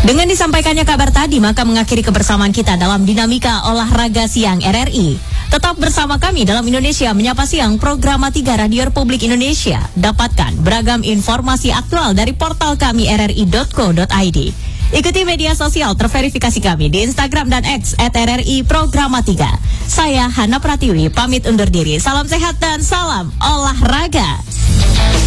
Dengan disampaikannya kabar tadi, maka mengakhiri kebersamaan kita dalam Dinamika Olahraga Siang RRI. Tetap bersama kami dalam Indonesia Menyapa Siang, program 3 Radio Republik Indonesia. Dapatkan beragam informasi aktual dari portal kami rri.co.id. Ikuti media sosial terverifikasi kami di Instagram dan X @RRI Programa 3. Saya Hana Pratiwi, pamit undur diri. Salam sehat dan salam olahraga.